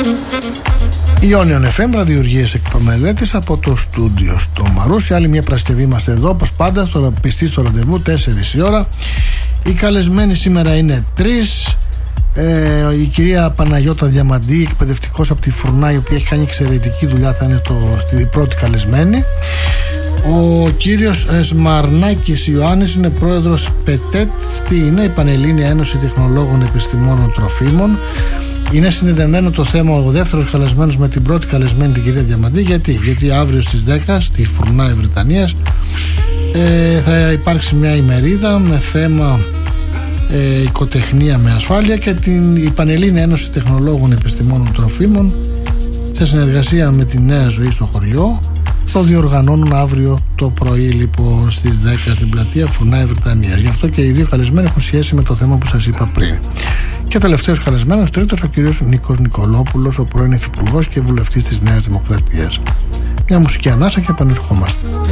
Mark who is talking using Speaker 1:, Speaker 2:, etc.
Speaker 1: Ionion FM, ραδιουργίες εκπαμελέτης από το στούντιο στο Μαρούσι. Άλλη μια Παρασκευή είμαστε εδώ, όπως πάντα, πιστοί στο ραντεβού, 4 η ώρα. Οι καλεσμένοι σήμερα είναι 3. Η κυρία Παναγιώτα Διαμαντή, εκπαιδευτικός από τη Φουρνά, η οποία έχει κάνει εξαιρετική δουλειά, θα είναι η πρώτη καλεσμένη. Ο κύριος Σμαρνάκης Ιωάννης είναι πρόεδρος ΠΕΤΕΤ. Τι είναι? Η Πανελλήνια Ένωση Τεχνολόγων Επιστημόνων Τροφίμων. Είναι συνδεδεμένο το θέμα ο δεύτερος καλεσμένος με την πρώτη καλεσμένη, την κυρία Διαμαντή. Γιατί αύριο στις 10 στη Φουρνά Βρυτανίας θα υπάρξει μια ημερίδα με θέμα οικοτεχνία με ασφάλεια, και η Πανελλήνια Ένωση Τεχνολόγων Επιστημόνων Τροφίμων σε συνεργασία με τη Νέα Ζωή στο χωριό το διοργανώνουν αύριο το πρωί, λοιπόν, στις 10 στην πλατεία Φουρνά Βρυτανίας. Γι' αυτό και οι δύο καλεσμένοι έχουν σχέση με το θέμα που σας είπα πριν. Και ο τελευταίος καλεσμένος, τρίτος, ο κύριος Νίκος Νικολόπουλος, ο πρώην υφυπουργός και βουλευτής της Νέας Δημοκρατίας. Μια μουσική ανάσα και επανερχόμαστε.